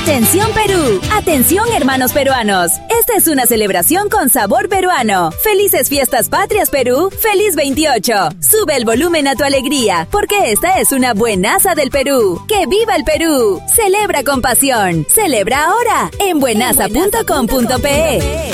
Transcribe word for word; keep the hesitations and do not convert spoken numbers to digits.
Atención Perú, atención hermanos peruanos. Esta es una celebración con sabor peruano. Felices fiestas patrias Perú, feliz veintiocho. Sube el volumen a tu alegría, porque esta es una buenaza del Perú. ¡Que viva el Perú! Celebra con pasión. Celebra ahora en buenaza punto com punto pe.